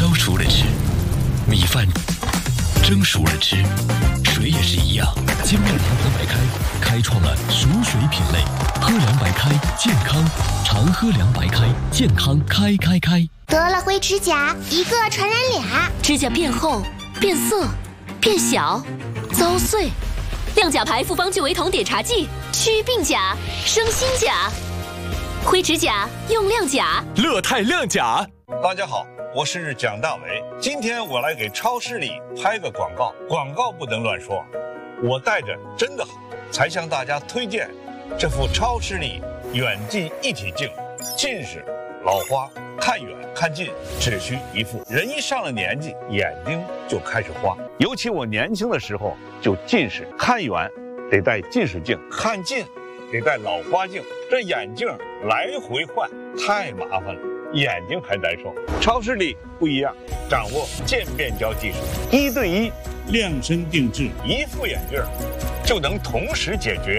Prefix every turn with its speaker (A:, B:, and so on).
A: 烧熟了吃，米饭蒸熟了吃，水也是一样。金麦阳光白开开创了熟水品类，喝凉白开健康，常喝凉白开健康开。
B: 得了灰指甲，一个传染俩，
C: 指甲变厚、变色、变小、遭碎。亮甲牌复方聚维酮碘茶剂，祛病甲，生新甲。灰指甲用亮甲，
D: 乐泰亮甲。
E: 大家好，我是蒋大为。今天我来给超市里拍个广告，广告不能乱说。我带着真的好，才向大家推荐这副超视力远近一体镜。近视、老花、看远看近只需一副。人一上了年纪，眼睛就开始花。尤其我年轻的时候就近视，看远得戴近视镜，看近得戴老花镜，这眼镜来回换太麻烦了，眼睛还难受。超视力不一样，掌握渐变焦技术，1对1量身定制，一副眼镜就能同时解决